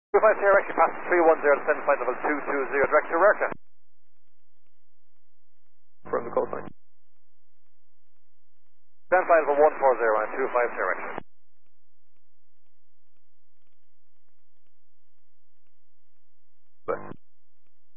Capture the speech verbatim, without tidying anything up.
two five zero, actually passing three one zero, descend flight level two two zero, direct to Rurka. From the coastline. Descend flight level one four zero and two five zero, actually.